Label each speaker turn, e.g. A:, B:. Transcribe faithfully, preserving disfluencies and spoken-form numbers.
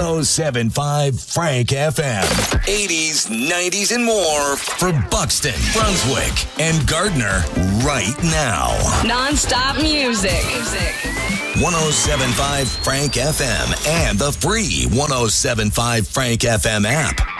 A: oh seven point five Frank F M. eighties, nineties, and more for Buxton, Brunswick, and Gardner right now.
B: Non-stop music.
A: one oh seven point five Frank F M and the free one oh seven point five Frank F M app.